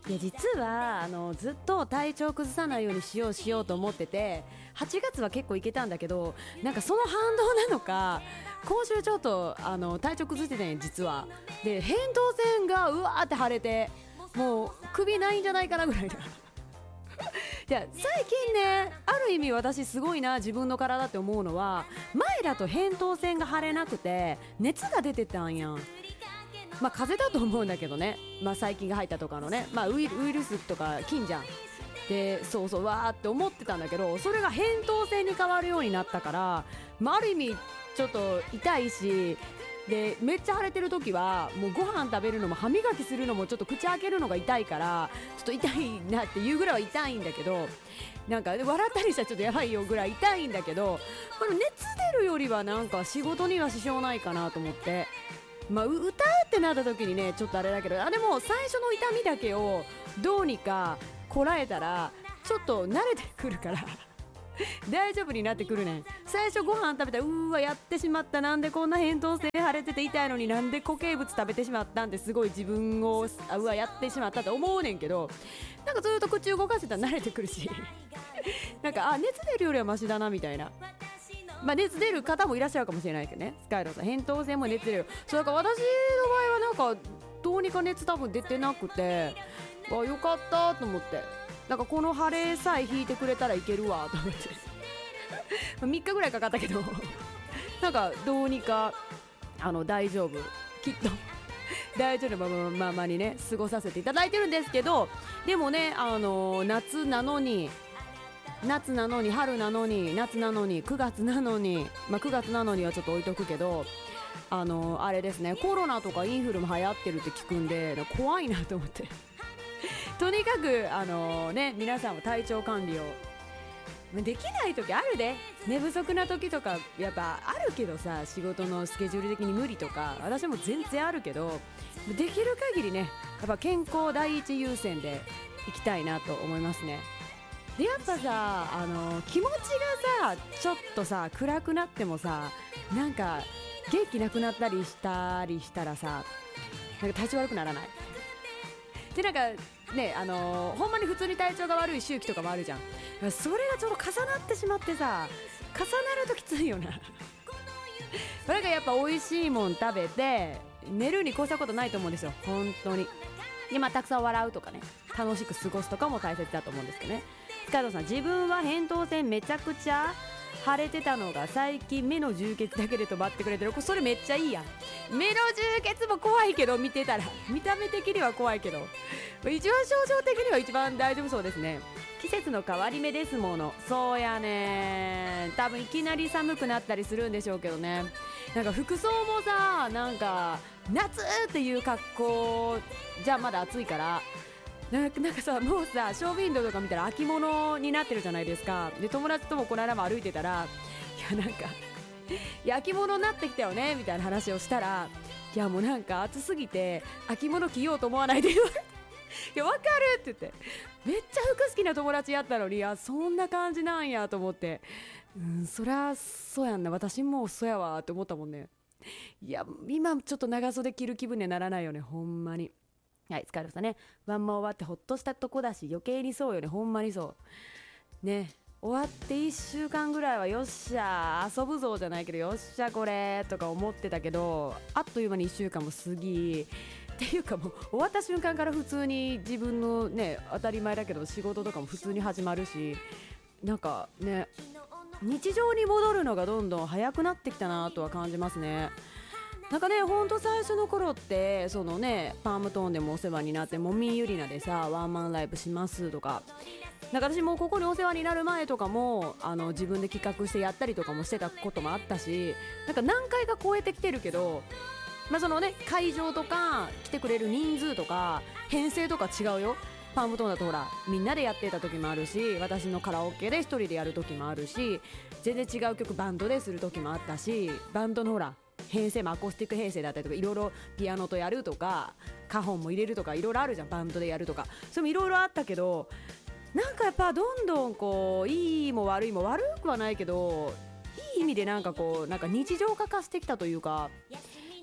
いや実はずっと体調崩さないようにしようと思ってて、8月は結構いけたんだけど、なんかその反動なのか今週ちょっと体調崩してて、ね、実はで扁桃腺がうわーって腫れて、もう首ないんじゃないかなぐらいだいや最近ね、ある意味私すごいな自分の体って思うのは、前だと扁桃腺が腫れなくて熱が出てたんやん。まあ風邪だと思うんだけどね、まあ細菌が入ったとかのね、まあウイルスとか菌じゃん。でそうそうわーって思ってたんだけど、それが扁桃腺に変わるようになったから、まあ、ある意味ちょっと痛いし、でめっちゃ腫れてる時はもうご飯食べるのも歯磨きするのもちょっと口開けるのが痛いから、ちょっと痛いなっていうぐらいは痛いんだけど、なんか笑ったりしたらちょっとやばいよぐらい痛いんだけど、この熱出るよりはなんか仕事には支障ないかなと思って、まあ、歌うってなった時にねちょっとあれだけど、でも最初の痛みだけをどうにかこらえたらちょっと慣れてくるから大丈夫になってくるねん。最初ご飯食べたらうわやってしまった、なんでこんな扁桃腺腫れてて痛いのになんで固形物食べてしまったんってすごい自分をうわやってしまったって思うねんけど、なんかずっと口動かせたら慣れてくるしなんか熱出るよりはマシだなみたいな。まあ、熱出る方もいらっしゃるかもしれないけどね、スカイロさん扁桃腺も熱出る。そうだから私の場合はなんかどうにか熱多分出てなくて、よかったと思って、なんかこの腫れさえ引いてくれたらいけるわと思って3日ぐらいかかったけどなんかどうにか大丈夫、きっと大丈夫なままにね過ごさせていただいてるんですけど、でもね夏なのに春なのに夏なのに9月なのに、まあ、9月なのにはちょっと置いとくけど、あれですね、コロナとかインフルも流行ってるって聞くんで怖いなと思ってとにかく皆さんも体調管理をできない時あるで、寝不足な時とかやっぱあるけどさ、仕事のスケジュール的に無理とか私も全然あるけど、できる限りねやっぱ健康第一優先でいきたいなと思いますね。でやっぱさ気持ちがさちょっとさ暗くなってもさ、なんか元気なくなったりしたらさ、なんか体調悪くならないで、なんかねほんまに普通に体調が悪い周期とかもあるじゃん。それがちょうど重なってしまってさ、重なるときついよななんかやっぱ美味しいもん食べて寝るに越したことないと思うんですよ本当に。でまあたくさん笑うとかね、楽しく過ごすとかも大切だと思うんですけどね。スカイドさん、自分は扁桃腺めちゃくちゃ腫れてたのが最近目の充血だけで止まってくれてる。それめっちゃいいやん。目の充血も怖いけど、見てたら見た目的には怖いけど一番症状的には一番大丈夫そうですね。季節の変わり目ですもの。そうやね、多分いきなり寒くなったりするんでしょうけどね。なんか服装もさ、なんか夏っていう格好じゃまだ暑いからなんかさ、もうさショーウィンドウとか見たら秋物になってるじゃないですか。で友達ともこの間も歩いてたら、いやなんか秋物になってきたよねみたいな話をしたら、いやもうなんか暑すぎて秋物着ようと思わないで言われていやわかるって言って、めっちゃ服好きな友達やったのに、いやそんな感じなんやと思って、そりゃそうやんな、私もそうやわって思ったもんね。いや今ちょっと長袖着る気分にはならないよねほんまに。はい、疲れましたね。ワンマン終わってほっとしたとこだし余計にそうよね、ほんまにそうね。終わって1週間ぐらいはよっしゃ遊ぶぞじゃないけど、よっしゃこれとか思ってたけど、あっという間に1週間も過ぎっていうか、もう終わった瞬間から普通に自分のね当たり前だけど仕事とかも普通に始まるし、なんかね日常に戻るのがどんどん早くなってきたなとは感じますね。なんかね、ほんと最初の頃ってそのねパームトーンでもお世話になって、もみゆりなでさワンマンライブしますとか、なんか私もここにお世話になる前とかも自分で企画してやったりとかもしてたこともあったし、なんか何回か超えてきてるけど、まあそのね会場とか来てくれる人数とか編成とか違うよ。パームトーンだとほらみんなでやってた時もあるし、私のカラオケで一人でやる時もあるし、全然違う曲バンドでする時もあったし、バンドのほら編成もアコースティック編成だったりとか、いろいろピアノとやるとかカホンも入れるとかいろいろあるじゃん、バンドでやるとか。それもいろいろあったけど、なんかやっぱどんどんこういいも悪いも、悪くはないけどいい意味でなんかこうなんか日常化してきたというか、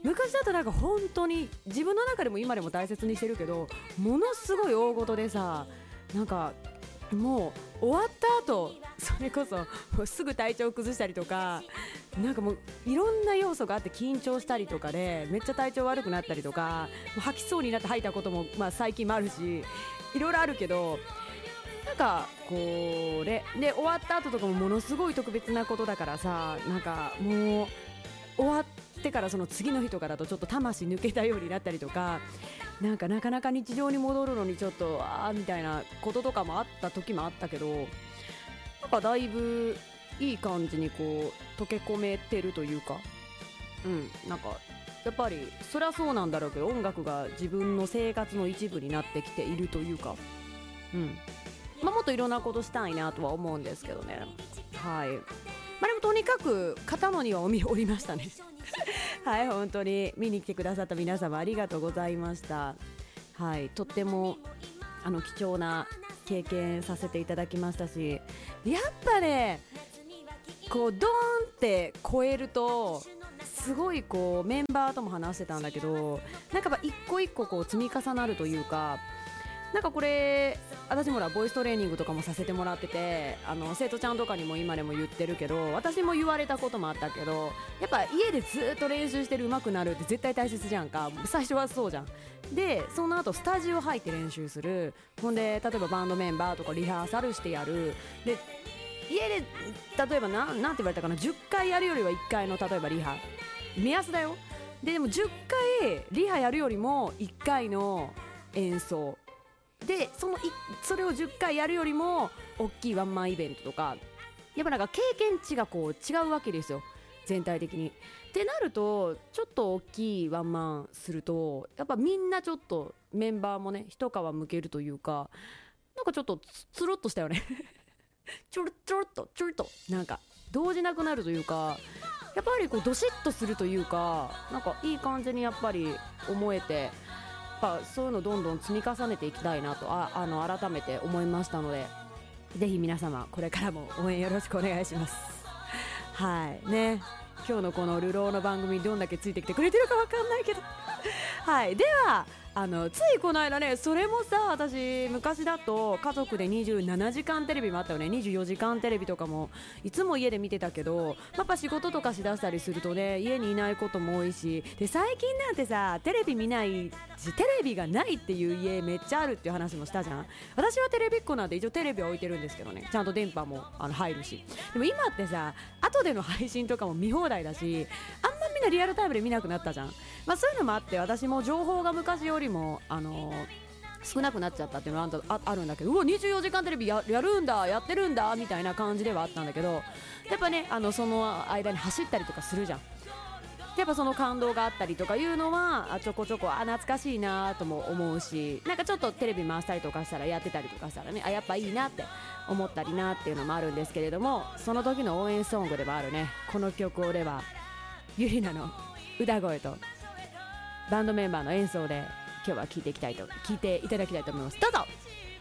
昔だとなんか本当に自分の中でも今でも大切にしてるけど、ものすごい大事でさ、なんかもう終わった後それこそもうすぐ体調崩したりとか、なんかもういろんな要素があって緊張したりとかでめっちゃ体調悪くなったりとか、もう吐きそうになって吐いたこともまあ最近もあるし、いろいろあるけど、なんかこれで終わった後とかもものすごい特別なことだからさ、なんかもう終わってからその次の日とかだとちょっと魂抜けたようになったりとか、なんかなかなか日常に戻るのにちょっとみたいなこととかもあった時もあったけど、なんかだいぶいい感じにこう溶け込めてるというか、なんかやっぱりそりゃそうなんだろうけど、音楽が自分の生活の一部になってきているというか、もっといろんなことしたいなとは思うんですけどね。はい。でもとにかく片野にはおりましたねはい、本当に見に来てくださった皆様ありがとうございました。はい、とっても貴重な経験させていただきましたし、やっぱねこうドーンって超えるとすごいこうメンバーとも話してたんだけど、なんか一個一個こう積み重なるというか、なんかこれ私もボイストレーニングとかもさせてもらってて、生徒ちゃんとかにも今でも言ってるけど、私も言われたこともあったけど、やっぱ家でずっと練習してる上手くなるって絶対大切じゃんか。最初はそうじゃん。でその後スタジオ入って練習する。ほんで例えばバンドメンバーとかリハーサルしてやる。で家で例えばなんて言われたかな、10回やるよりは1回の例えばリハ目安だよ。でも10回リハやるよりも1回の演奏で、それを10回やるよりも大きいワンマンイベントとか、やっぱなんか経験値がこう違うわけですよ、全体的に。ってなるとちょっと大きいワンマンするとやっぱみんなちょっとメンバーもね一皮むけるというか、なんかちょっとつるっとしたよねちょろっとなんか動じなくなるというか、やっぱりこうドシッとするというか、なんかいい感じにやっぱり思えて、そういうのどんどん積み重ねていきたいなと改めて思いましたので、ぜひ皆様これからも応援よろしくお願いしますはいね、今日のこの流浪の番組にどんだけついてきてくれてるかわかんないけどはいではついこの間ね、それもさ、私昔だと家族で27時間テレビもあったよね。24時間テレビとかもいつも家で見てたけど、やっぱ仕事とかしだしたりするとね、家にいないことも多いし、で最近なんてさテレビ見ないし、テレビがないっていう家めっちゃあるっていう話もしたじゃん。私はテレビっ子なんで一応テレビは置いてるんですけどね、ちゃんと電波も入るし。でも今ってさ後での配信とかも見放題だし、あんまみんなリアルタイムで見なくなったじゃん。そういうのもあって、私も情報が昔よりも少なくなっちゃったっていうのはあるんだけど、うわ24時間テレビやるんだ、やってるんだみたいな感じではあったんだけど、やっぱねその間に走ったりとかするじゃん。やっぱその感動があったりとかいうのはちょこちょこ懐かしいなとも思うし、なんかちょっとテレビ回したりとかしたらやってたりとかしたらね、やっぱいいなって思ったりなっていうのもあるんですけれども、その時の応援ソングでもあるねこの曲をではゆりなの歌声とバンドメンバーの演奏で今日は聴いていただきたいと思います。どうぞ。